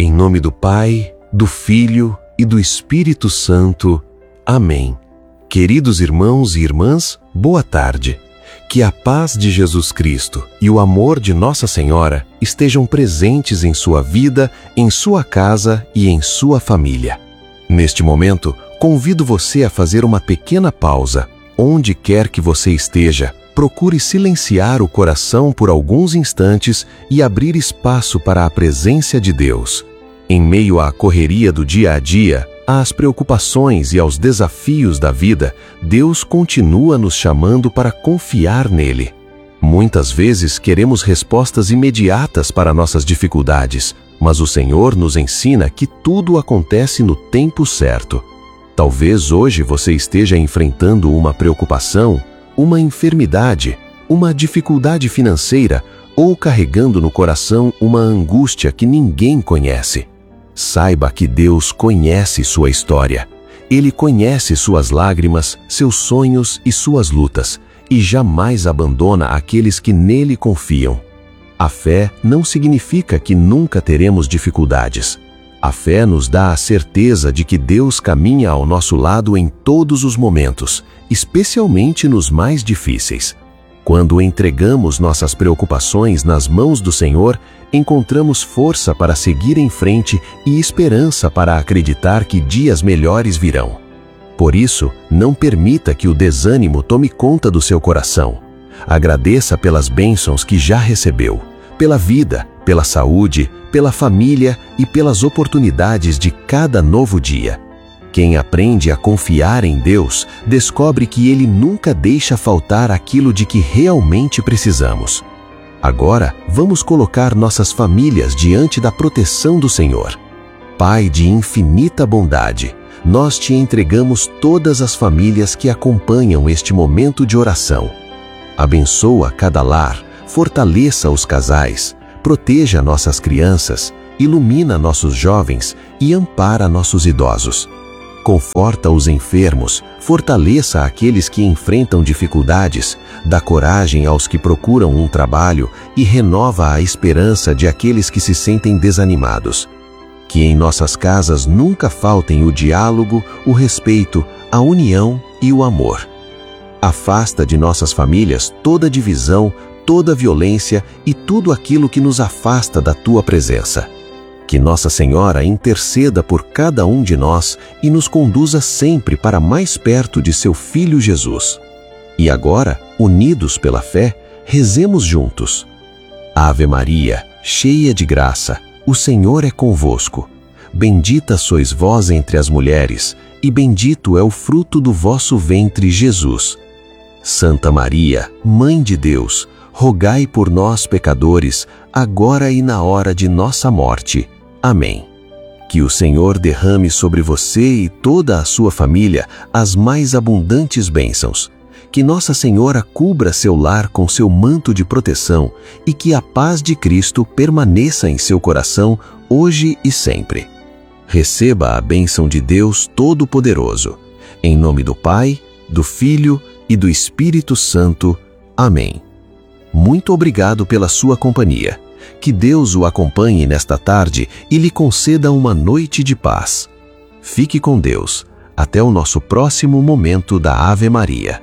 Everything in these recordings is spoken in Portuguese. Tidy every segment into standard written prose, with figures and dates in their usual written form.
Em nome do Pai, do Filho e do Espírito Santo. Amém. Queridos irmãos e irmãs, boa tarde. Que a paz de Jesus Cristo e o amor de Nossa Senhora estejam presentes em sua vida, em sua casa e em sua família. Neste momento, convido você a fazer uma pequena pausa. Onde quer que você esteja, procure silenciar o coração por alguns instantes e abrir espaço para a presença de Deus. Em meio à correria do dia a dia, às preocupações e aos desafios da vida, Deus continua nos chamando para confiar nele. Muitas vezes queremos respostas imediatas para nossas dificuldades, mas o Senhor nos ensina que tudo acontece no tempo certo. Talvez hoje você esteja enfrentando uma preocupação, uma enfermidade, uma dificuldade financeira ou carregando no coração uma angústia que ninguém conhece. Saiba que Deus conhece sua história. Ele conhece suas lágrimas, seus sonhos e suas lutas, e jamais abandona aqueles que nele confiam. A fé não significa que nunca teremos dificuldades. A fé nos dá a certeza de que Deus caminha ao nosso lado em todos os momentos, especialmente nos mais difíceis. Quando entregamos nossas preocupações nas mãos do Senhor, encontramos força para seguir em frente e esperança para acreditar que dias melhores virão. Por isso, não permita que o desânimo tome conta do seu coração. Agradeça pelas bênçãos que já recebeu, pela vida, pela saúde, pela família e pelas oportunidades de cada novo dia. Quem aprende a confiar em Deus, descobre que Ele nunca deixa faltar aquilo de que realmente precisamos. Agora, vamos colocar nossas famílias diante da proteção do Senhor. Pai de infinita bondade, nós te entregamos todas as famílias que acompanham este momento de oração. Abençoa cada lar, fortaleça os casais, proteja nossas crianças, ilumina nossos jovens e ampara nossos idosos. Conforta os enfermos, fortaleça aqueles que enfrentam dificuldades, dá coragem aos que procuram um trabalho e renova a esperança de aqueles que se sentem desanimados. Que em nossas casas nunca faltem o diálogo, o respeito, a união e o amor. Afasta de nossas famílias toda divisão, toda violência e tudo aquilo que nos afasta da tua presença. Que Nossa Senhora interceda por cada um de nós e nos conduza sempre para mais perto de seu Filho Jesus. E agora, unidos pela fé, rezemos juntos. Ave Maria, cheia de graça, o Senhor é convosco. Bendita sois vós entre as mulheres, e bendito é o fruto do vosso ventre, Jesus. Santa Maria, Mãe de Deus, rogai por nós, pecadores, agora e na hora de nossa morte. Amém. Que o Senhor derrame sobre você e toda a sua família as mais abundantes bênçãos. Que Nossa Senhora cubra seu lar com seu manto de proteção e que a paz de Cristo permaneça em seu coração hoje e sempre. Receba a bênção de Deus Todo-Poderoso. Em nome do Pai, do Filho e do Espírito Santo. Amém. Muito obrigado pela sua companhia. Que Deus o acompanhe nesta tarde e lhe conceda uma noite de paz. Fique com Deus. Até o nosso próximo momento da Ave Maria.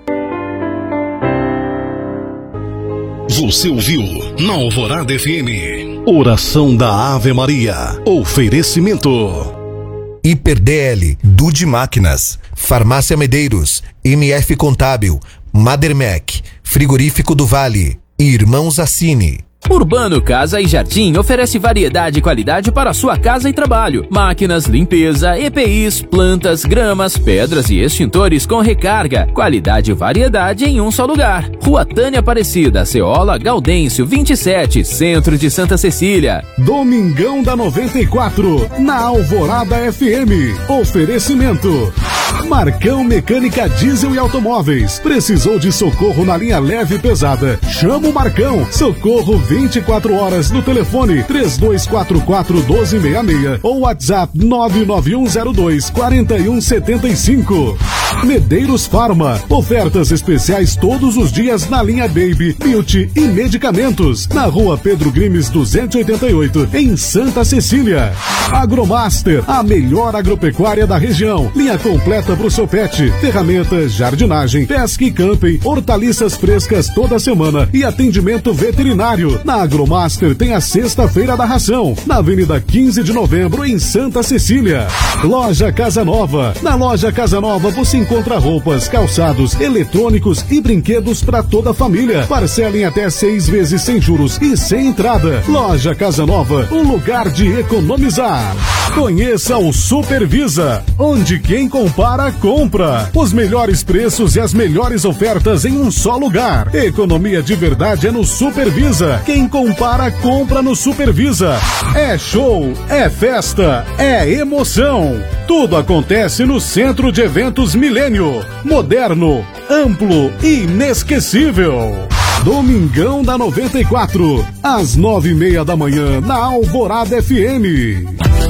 Você ouviu na Alvorada FM, Oração da Ave Maria. Oferecimento HiperDL, Dude Máquinas, Farmácia Medeiros, MF Contábil, Madermec, Frigorífico do Vale e Irmãos Assini. Urbano Casa e Jardim oferece variedade e qualidade para a sua casa e trabalho. Máquinas, limpeza, EPIs, plantas, gramas, pedras e extintores com recarga. Qualidade e variedade em um só lugar. Rua Tânia Aparecida, Ceola, Gaudêncio, 27, Centro de Santa Cecília. Domingão da 94, na Alvorada FM. Oferecimento Marcão Mecânica Diesel e Automóveis. Precisou de socorro na linha leve e pesada? Chama o Marcão. Socorro 24 horas no telefone 3244-1266 ou WhatsApp 99102-4175. Medeiros Farma, ofertas especiais todos os dias na linha Baby, Beauty e Medicamentos, na rua Pedro Grimes 288, em Santa Cecília. Agromaster, a melhor agropecuária da região, linha completa para o seu pet, ferramentas, jardinagem, pesca e camping, hortaliças frescas toda semana e atendimento veterinário. Na Agromaster tem a Sexta-feira da Ração, na Avenida 15 de Novembro, em Santa Cecília. Loja Casa Nova, na Loja Casa Nova você encontra roupas, calçados, eletrônicos e brinquedos para toda a família. Parcela em até 6 vezes sem juros e sem entrada. Loja Casa Nova, um lugar de economizar. Conheça o Supervisa, onde quem compara, compra. Os melhores preços e as melhores ofertas em um só lugar. Economia de verdade é no Supervisa. Quem compara, compra no Supervisa. É show, é festa, é emoção. Tudo acontece no Centro de Eventos Milênio. Moderno, amplo e inesquecível. Domingão da 94, às 9:30 da manhã, na Alvorada FM.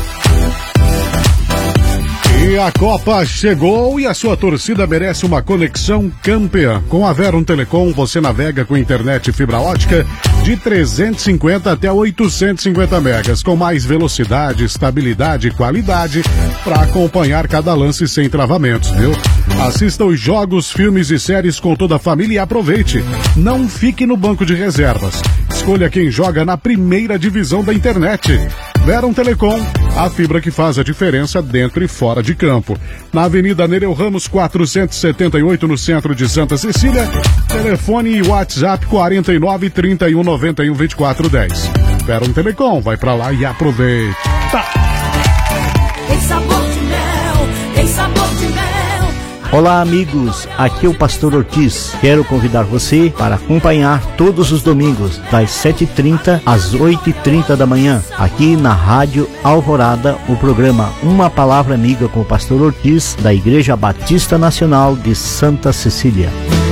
E a Copa chegou e a sua torcida merece uma conexão campeã. Com a Verum Telecom, você navega com internet fibra ótica de 350 até 850 megas, com mais velocidade, estabilidade e qualidade para acompanhar cada lance sem travamentos, viu? Assista os jogos, filmes e séries com toda a família e aproveite. Não fique no banco de reservas. Escolha quem joga na primeira divisão da internet. Verum Telecom, a fibra que faz a diferença dentro e fora de campo. Na Avenida Nereu Ramos 478, no centro de Santa Cecília. Telefone e WhatsApp 49 31 91 24 10. Verum Telecom, vai pra lá e aproveita. Tem sabor de mel, tem sabor de mel. Olá amigos, aqui é o Pastor Ortiz. Quero convidar você para acompanhar todos os domingos, das 7h30 às 8h30 da manhã, aqui na Rádio Alvorada, o programa Uma Palavra Amiga com o Pastor Ortiz, da Igreja Batista Nacional de Santa Cecília.